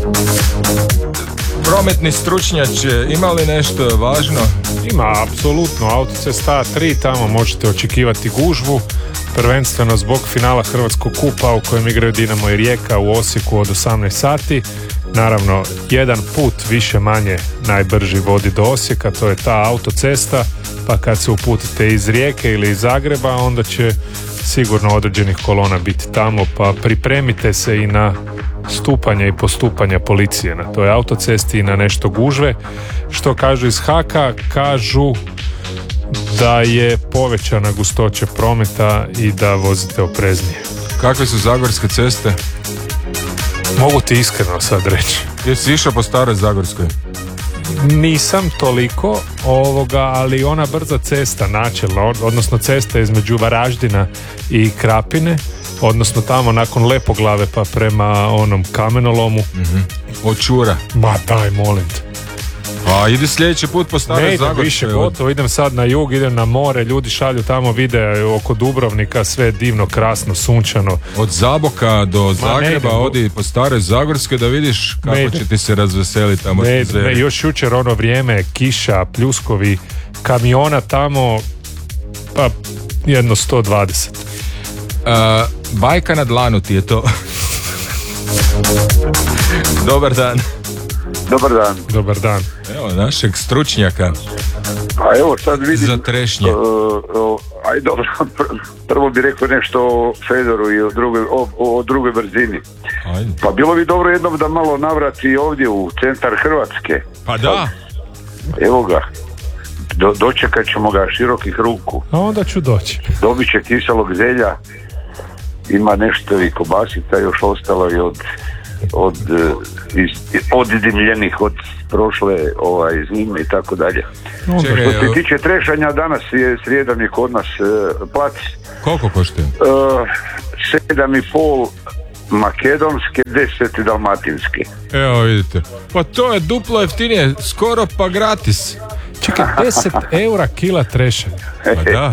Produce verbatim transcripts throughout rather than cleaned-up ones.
Prometni stručnjač, ima li nešto važno? Ima, apsolutno. Autocesta A tri, tamo možete očekivati gužvu, prvenstveno zbog finala Hrvatskog kupa u kojem igraju Dinamo i Rijeka u Osijeku od osamnaest sati. Naravno, jedan put više manje najbrži vodi do Osijeka, to je ta autocesta, pa kad se uputite iz Rijeke ili iz Zagreba, onda će sigurno određenih kolona biti tamo, pa pripremite se i na stupanja i postupanja policije na toj autocesti i na nešto gužve. Što kažu iz Haka? Kažu da je povećana gustoća prometa i da vozite opreznije. Kakve su zagorske ceste? Mogu ti iskreno sad reći. Jesi išao po staroj Zagorskoj? Nisam toliko ovoga, ali ona brza cesta načelno, odnosno cesta između Varaždina i Krapine, odnosno tamo nakon Lepoglave pa prema onom kamenolomu. Mm-hmm. Od Čura. Ma daj, molim te. A idi sljedeći put po staroj Zagorskoj. Ne idem više gotovo, idem sad na jug, idem na more, ljudi šalju tamo videe oko Dubrovnika, sve divno, krasno, sunčano. Od Zaboka do Zagreba odi po staroj Zagorskoj da vidiš kako ne će ti se razveseliti tamo. Ne, ne, još jučer ono vrijeme, kiša, pljuskovi, kamiona tamo, pa jedno sto dvadeset. Uh, bajka na dlanu ti je to. Dobar dan. Dobar dan. Dobar dan. Evo, našeg stručnjaka. A evo sad vidim... Za trešnje. Uh, uh, aj dobro, prvo bih rekao nešto o Fedoru i o drugoj, o, o drugoj brzini. Ajde. Pa bilo bi dobro jednom da malo navrati ovdje u centar Hrvatske. Pa da. Evo ga. Do, dočekat ćemo ga širokih ruku. A onda ću doći. Dobit će kiselog zelja. Ima nešto i kobasica još ostalo i od od iz, od dimljenih od prošle ovaj zime i tako dalje. Što se tiče trešanja, danas je srijedan je kod nas uh, plac. Koliko koštuje? Uh, sedam i pol makedonske, deset dalmatinske. Evo vidite. Pa to je duplo jeftinije, skoro pa gratis. Čekaj, deset eura kila trešanja. Pa da.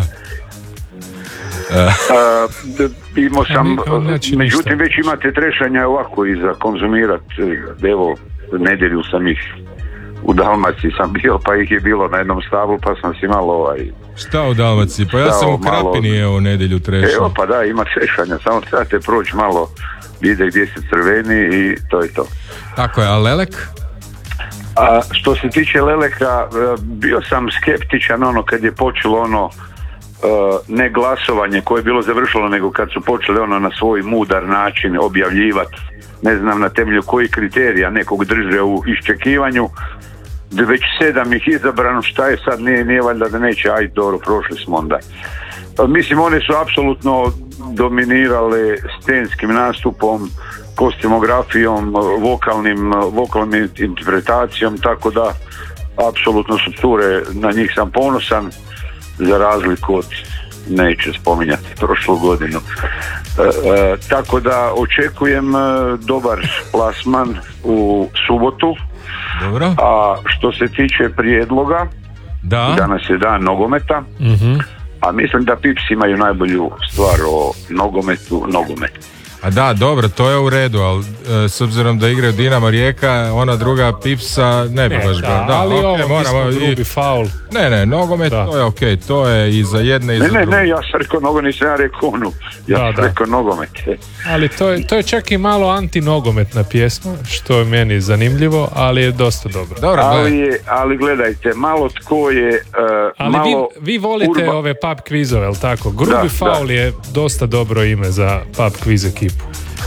Uh, imao sam, međutim već imate trešanja ovako i za konzumirat. Evo, nedjelju sam ih u Dalmaciji sam bio, pa ih je bilo na jednom stablu, pa sam si malo ovaj... Šta u Dalmaciji? Pa ja sam u Krapini malo, evo nedjelju trešanja. Evo pa da, ima trešanja, samo trebate proći malo, vide gdje se crveni i to je to. Tako je, a lelek? A što se tiče leleka, bio sam skeptičan ono kad je počelo ono Uh, ne glasovanje koje je bilo završilo, nego kad su počeli ono na svoj mudar način objavljivati, ne znam na temelju kojih kriterija nekog drže u iščekivanju, već sedam ih izabrano, šta je sad, nije, nije valjda da neće, aj dobro, prošli smo onda. Uh, mislim, one su apsolutno dominirale scenskim nastupom, kostimografijom, vokalnim, vokalnim interpretacijom, tako da apsolutno su cure, na njih sam ponosan, za razliku od, neću spominjati, prošlu godinu. E, e, tako da očekujem e, dobar plasman u subotu. Dobro. A što se tiče prijedloga, da. Danas je dan nogometa, mm-hmm. a mislim da Pips imaju najbolju stvar o nogometu, nogometu. A da, dobro, to je u redu, ali e, s obzirom da igraju Dinamo Rijeka, ona druga Pipsa ne bi baš bila. Da, ali okay, ovo moramo grubi faul. Ne, ne, nogomet, da. To je okej, okay, to je i za jedne i ne, za druge. druge. Ne, ne, ja sam rekao nogomet, nisam ja rekao onu, ja da, sam da. rekao nogomet. Ali to je, to je čak i malo antinogometna pjesma, što je meni zanimljivo, ali je dosta dobro. Dobro, ali, je, ali gledajte, malo tko je... Uh, ali malo vi, vi volite urba... ove pub kvizove, jel tako? Grubi da, faul da. je dosta dobro ime za pub kviz ekipu.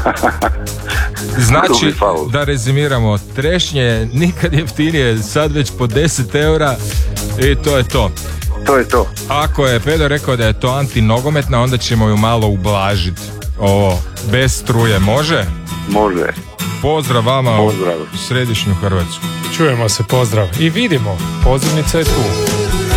Znači, da rezimiramo, trešnje je nikad jeftinije, sad već po deset eura i to je to. To je to. Ako je Fedor rekao da je to antinogometna, onda ćemo ju malo ublažiti. Ovo, bez struje, može? Može. Pozdrav vama Pozdrav. U središnju Hrvatsku. Čujemo se, pozdrav. I vidimo, pozivnica je tu.